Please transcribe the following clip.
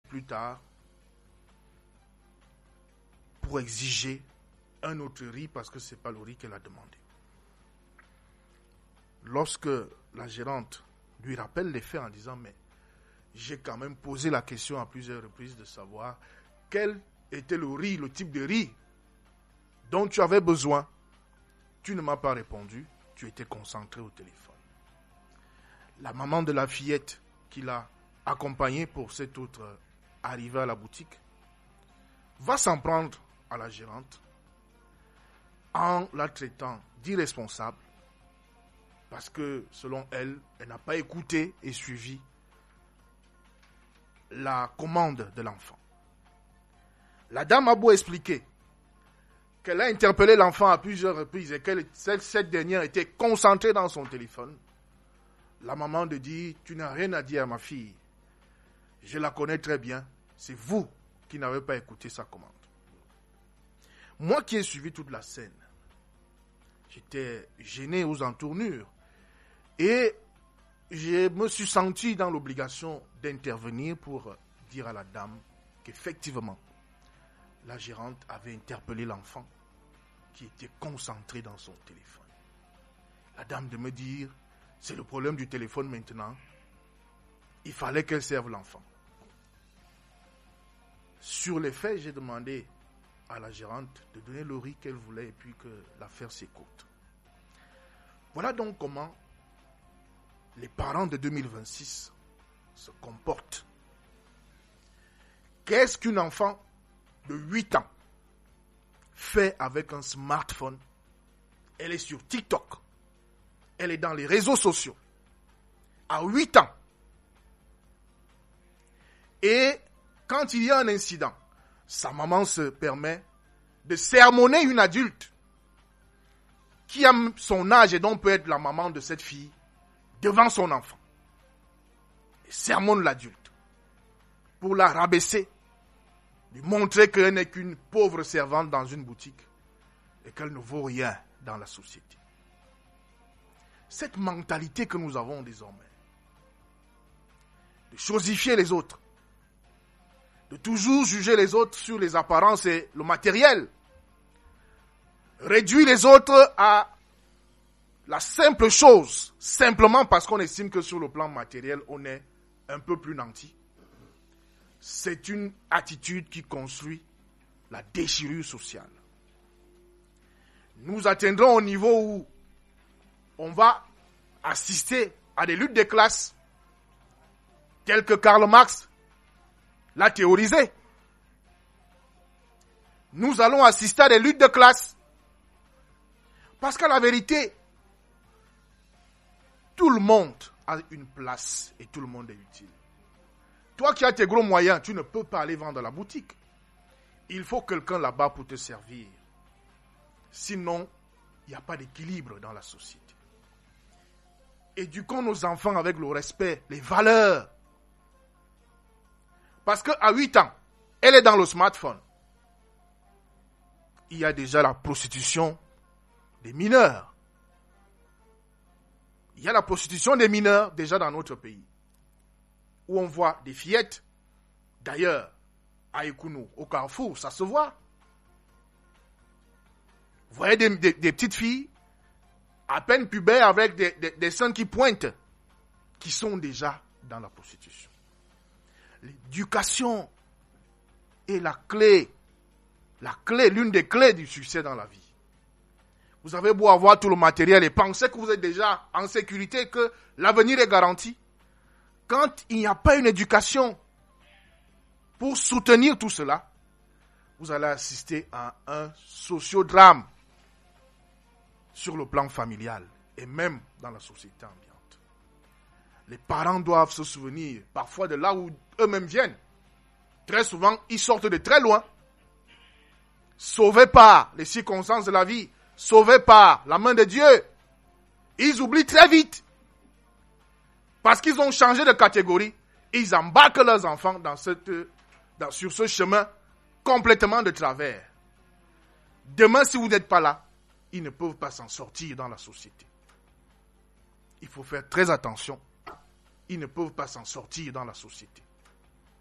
plus tard pour exiger un autre riz parce que ce n'est pas le riz qu'elle a demandé. Lorsque la gérante lui rappelle les faits en disant « Mais j'ai quand même posé la question à plusieurs reprises de savoir quel était le riz, le type de riz dont tu avais besoin. Tu ne m'as pas répondu, tu étais concentré au téléphone. » La maman de la fillette qui l'a accompagnée pour cette autre arrivée à la boutique va s'en prendre à la gérante en la traitant d'irresponsable parce que, selon elle, elle n'a pas écouté et suivi la commande de l'enfant. La dame a beau expliquer qu'elle a interpellé l'enfant à plusieurs reprises et que cette dernière était concentrée dans son téléphone, la maman de dit « Tu n'as rien à dire à ma fille. Je la connais très bien. C'est vous qui n'avez pas écouté sa commande. » Moi qui ai suivi toute la scène, j'étais gêné aux entournures et je me suis senti dans l'obligation d'intervenir pour dire à la dame qu'effectivement, la gérante avait interpellé l'enfant qui était concentré dans son téléphone. La dame de me dire, c'est le problème du téléphone maintenant, il fallait qu'elle serve l'enfant. Sur les faits, j'ai demandé à la gérante de donner le riz qu'elle voulait et puis que l'affaire s'écoute. Voilà donc comment les parents de 2026 se comportent. Qu'est-ce qu'un enfant de 8 ans fait avec un smartphone? Elle est sur TikTok. Elle est dans les réseaux sociaux. À 8 ans. Et quand il y a un incident, sa maman se permet de sermonner une adulte qui a son âge et donc peut être la maman de cette fille devant son enfant. Elle sermonne l'adulte pour la rabaisser, lui montrer qu'elle n'est qu'une pauvre servante dans une boutique et qu'elle ne vaut rien dans la société. Cette mentalité que nous avons désormais, de chosifier les autres, de toujours juger les autres sur les apparences et le matériel, réduire les autres à la simple chose, simplement parce qu'on estime que sur le plan matériel, on est un peu plus nanti. C'est une attitude qui construit la déchirure sociale. Nous atteindrons au niveau où on va assister à des luttes de classes telles que Karl Marx l'a théorisé. Nous allons assister à des luttes de classes parce qu'à la vérité, tout le monde a une place et tout le monde est utile. Toi qui as tes gros moyens, tu ne peux pas aller vendre à la boutique. Il faut quelqu'un là-bas pour te servir. Sinon, il n'y a pas d'équilibre dans la société. Éduquons nos enfants avec le respect, les valeurs. Parce qu'à 8 ans, elle est dans le smartphone. Il y a déjà la prostitution des mineurs. Il y a la prostitution des mineurs déjà dans notre pays. Où on voit des fillettes. D'ailleurs, à Ekounou, au Carrefour, ça se voit. Vous voyez des petites filles, à peine pubères, avec des seins qui pointent, qui sont déjà dans la prostitution. L'éducation est la clé, l'une des clés du succès dans la vie. Vous avez beau avoir tout le matériel et penser que vous êtes déjà en sécurité, que l'avenir est garanti. Quand il n'y a pas une éducation pour soutenir tout cela, vous allez assister à un sociodrame sur le plan familial et même dans la société ambiante. Les parents doivent se souvenir parfois de là où eux-mêmes viennent. Très souvent, ils sortent de très loin, sauvés par les circonstances de la vie, sauvés par la main de Dieu. Ils oublient très vite. Parce qu'ils ont changé de catégorie, ils embarquent leurs enfants sur ce chemin complètement de travers. Demain, si vous n'êtes pas là, ils ne peuvent pas s'en sortir dans la société. Il faut faire très attention. Ils ne peuvent pas s'en sortir dans la société.